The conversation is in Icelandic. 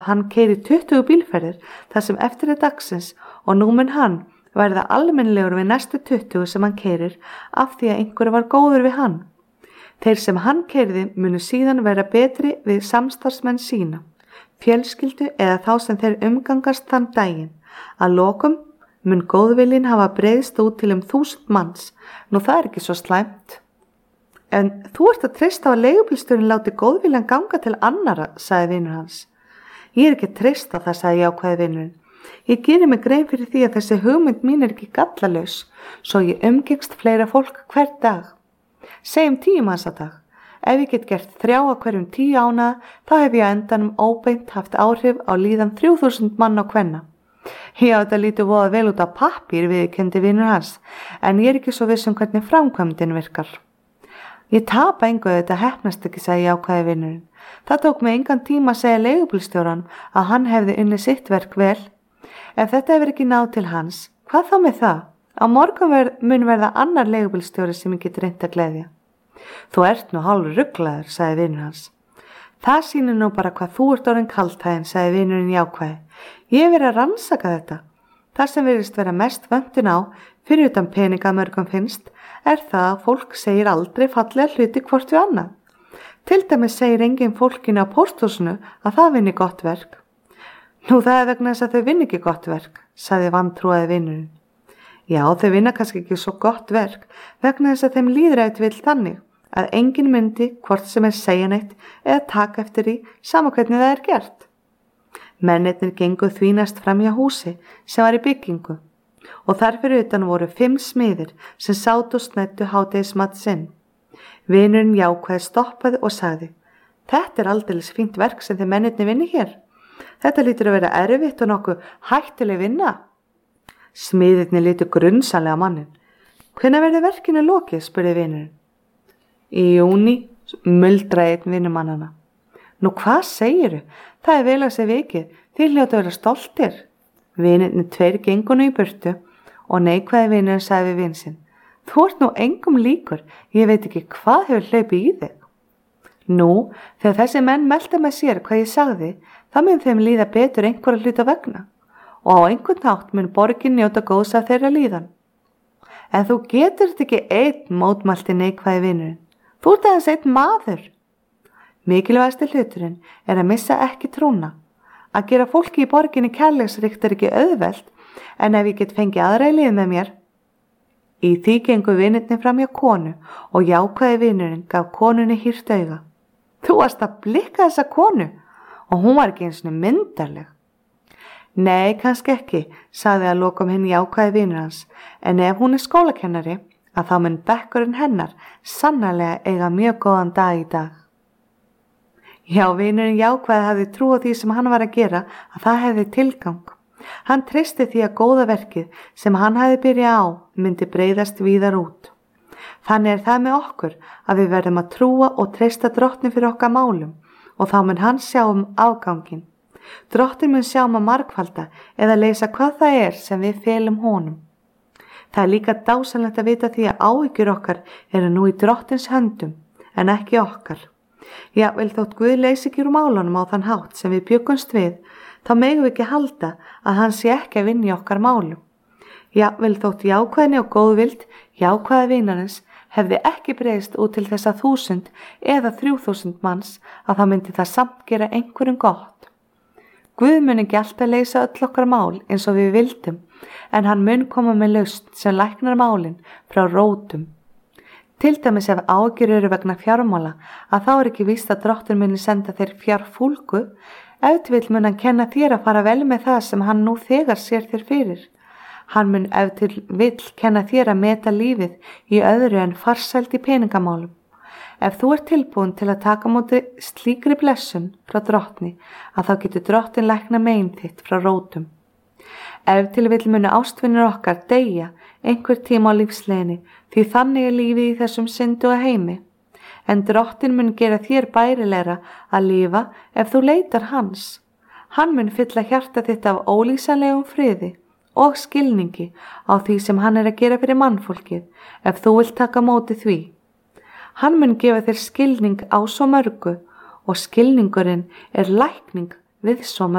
Hann keyri 20 bílferðir þar sem eftir er dagsins og nú mun hann verða almennilegur við næstu 20 sem hann keyrir af því að einhver var góður við hann. Þeir sem hann keyrði munu síðan vera betri við samstarfsmenn sína, fjölskyldu eða þá sem þeir umgangast þann daginn. Að lokum mun góðviljinn hafa breiðst út til 1000 manns. Nú það er ekki svo slæmt. En þú ert að treysta á að leigubílstjórinn láti góðviljan ganga til annara, sagði vinur hans. Ég er ekki að treysta á það, sagði jákvæði vinurinn. Ég geri mig grein fyrir því að þessi hugmynd mín er ekki gallalaus, svo ég umgengst fleira fólk hver dag. Segjum 10 manns á dag. Ef ég get gert 3 á hverjum 10 ánaða, þá hef ég á endanum óbeint haft áhrif á líðan 3000 mann á kvenna. Já, þetta lítur voða vel út á pappír, viðurkenndi vinur hans, en ég er ekki svo viss hvernig framkvæmdin virkar. Ég tapa engu þetta heppnast ekki, sagði jákvæði vinurinn. Það tók mig engan tíma að segja leigubílstjóran að hann hefði unnið sitt verk vel. Ef þetta hefur ekki náð til hans, hvað þá með það? Á morgun mun verða annar leigubílstjóri sem ég get reynt að gleðja. Þú ert nú hálfur ruglaður, sagði vinur hans. Það sýnir nú bara hvað þú ert orðin kaldhæðin, sagði vinurinn jákvæði. Ég hef verið að rannsaka þetta. Það sem virðist vera mest vöntun á, fyrir utan peninga mörgum finnst, er það að fólk segir aldrei fallega hluti hvort við annað. Til dæmis segir enginn fólkinu á pósthúsinu að það vinni gott verk. Nú það er vegna þess að þau vinni ekki gott verk, sagði vantrúaði vinurinn. Já, þau vinna kannski ekki svo gott verk vegna þess að þeim líður ef til vill þannig að enginn myndi hvort sem er segja neitt eða taka eftir því sama hvernig það er gert. Mennirnir gengu því næst fram hjá húsi sem var í byggingu og þar fyrir utan voru 5 smiðir sem sátu og snæddu hádegismat sinn. Vinurinn jákvæði stoppaði og sagði: Þetta er aldeilis fínt verk sem þið mennirnir vinni hér. Þetta lítur að vera erfitt og nokkuð hættuleg vinna. Smiðirnir litu grunsamlega á manninn. Hvenær verður verkinu lokið, spurði vinurinn. Í júní, muldraði einn vinnumannanna. Nú hvað segiru? Það er vel að segja vikið. Þið hljóta að vera stoltir. Vinirnir 2 gengu nú í burtu og neikvæði vinurinn sagði við vin sinn: Þú ert nú engum líkur, ég veit ekki hvað hefur hlaupið í þig. Nú, þegar þessi menn melta með sér hvað ég sagði, þá mun þeim líða betur einhverja hluta vegna og á einhvern hátt mun borgin njóta góðs af þeirra líðan. En þú getur þetta ekki einn, mótmælti neikvæði vinurinn. Þú ert aðeins einn maður. Mikilvægasti hluturinn er að missa ekki trúna. Að gera fólki í borginni kærleiksríkt er ekki auðvelt, en ef ég get fengið aðra í lið með mér. Í því gengu vinirnir fram hjá konu og jákvæði vinurinn gaf konunni hýrt auga. Þú varst að blikka þessa konu og hún var ekki eins og myndarleg. Nei, kannski ekki, sagði að lokum hinn jákvæði vinur hans, en ef hún er skólakennari, að þá mun bekkurinn hennar sannarlega eiga mjög góðan dag í dag. Já, vinurinn jákvæði hafði trú á því sem hann var að gera að það hefði tilgang. Hann treysti því að góða verkið sem hann hafði byrjað á myndi breiðast víðar út. Þannig er það með okkur að við verðum að trúa og treysta Drottni fyrir okkar málum og þá mun hann sjá afganginn. Drottinn mun sjá að margfalda eða leysa hvað það er sem við felum honum. Það er líka dásamlegt að vita því að áhyggjur okkar eru nú í Drottins höndum en ekki okkar. Jafnvel þótt Guð leysi ekki úr málunum á þann hátt sem við bjuggumst við, þá megum við ekki halda að hann sé ekki að vinna í okkar málum. Jafnvel þótt jákvæðni og góðvild, jákvæða vinarins, hefði ekki breiðst út til þessa 1000 eða 3000 manns að það myndi það samt gera einhverjum gott. Guð mun ekki alltaf leysa öll okkar mál eins og við vildum, en hann mun koma með lausn sem læknar málin frá rótum. Til dæmis ef áhyggjur eru vegna fjármála að þá er ekki víst að Drottinn muni senda þér fjárfúlgu, ef til vill mun hann kenna þér að fara vel með það sem hann nú þegar sér þér fyrir. Hann mun ef til vill kenna þér að meta lífið í öðru en farsæld í peningamálum. Ef þú ert tilbúin til að taka móti slíkri blessun frá Drottni að þá getur Drottinn lækna mein þitt frá rótum. Ef til vill muni ástvinir okkar deyja einhver tíma á lífsleiðinni því þannig er lífið í þessum syndu og heimi. En Drottinn mun gera þér bærilegra að lifa ef þú leitar hans. Hann mun fylla hjarta þitt af ólýsanlegum friði og skilningi á því sem hann er að gera fyrir mannfólkið ef þú vilt taka móti því. Hann mun gefa þér skilning á svo mörgu og skilningurinn er lækning við svo mörgu.